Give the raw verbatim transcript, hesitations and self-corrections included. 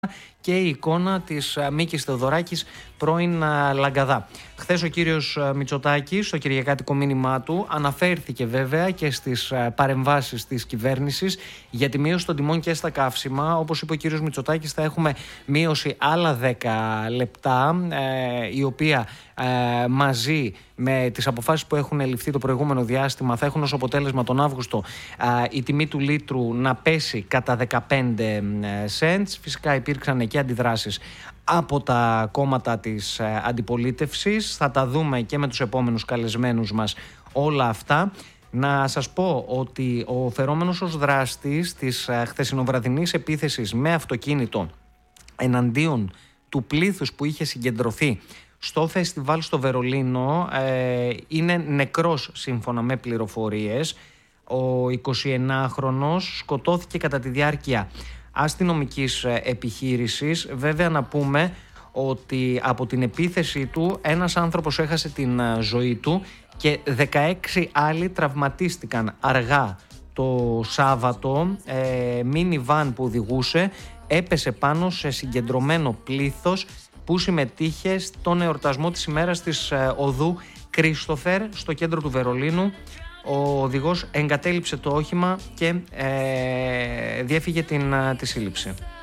και η εικόνα της Μίκης Θεοδωράκης, πρώην Λαγκαδά. Χθες ο κύριος Μητσοτάκης, στο κυριακάτικο μήνυμά του, αναφέρθηκε βέβαια και στις παρεμβάσεις της κυβέρνησης για τη μείωση των τιμών και στα καύσιμα. Όπως είπε ο κύριος Μητσοτάκης, θα έχουμε μείωση άλλα δέκα λεπτά, ε, η οποία ε, μαζί με τις αποφάσεις που έχουν ληφθεί το προηγούμενο διάστημα θα έχουν ως αποτέλεσμα τον Αύγουστο ε, η τιμή του λίτρου να πέσει κατά δεκαπέντε σεντς. Φυσικά υπήρξαν και αντιδράσεις από τα κόμματα της ε, αντιπολίτευσης. Θα τα δούμε και με τους επόμενους καλεσμένους μας όλα αυτά. Να σας πω ότι ο φερόμενος ως δράστης της ε, χθεσινοβραδινής επίθεσης με αυτοκίνητο εναντίον του πλήθους που είχε συγκεντρωθεί στο φεστιβάλ στο Βερολίνο ε, είναι νεκρός σύμφωνα με πληροφορίες. Ο εικοσιενάχρονος σκοτώθηκε κατά τη διάρκεια αστυνομικής επιχείρησης. Βέβαια να πούμε ότι από την επίθεση του ένας άνθρωπος έχασε την ζωή του και δεκαέξι άλλοι τραυματίστηκαν αργά το Σάββατο. Ε, μίνι βαν που οδηγούσε έπεσε πάνω σε συγκεντρωμένο πλήθος που συμμετείχε στον εορτασμό της ημέρας της ε, οδού Κρίστοφερ στο κέντρο του Βερολίνου. Ο οδηγός εγκατέλειψε το όχημα και ε, διέφυγε την, τη σύλληψη.